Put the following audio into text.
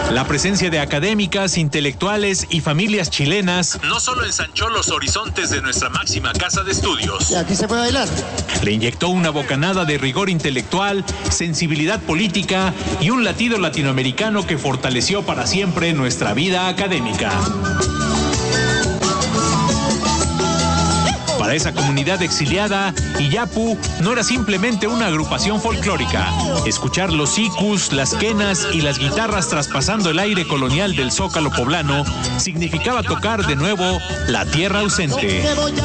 La presencia de académicas, intelectuales y familias chilenas no solo ensanchó los horizontes de nuestra máxima casa de estudios. Aquí se puede bailar. Le inyectó una bocanada de rigor intelectual, sensibilidad política y un latido latinoamericano que fortaleció para siempre nuestra vida académica. Para esa comunidad exiliada, Iyapu no era simplemente una agrupación folclórica. Escuchar los sicus, las quenas y las guitarras traspasando el aire colonial del zócalo poblano significaba tocar de nuevo la tierra ausente.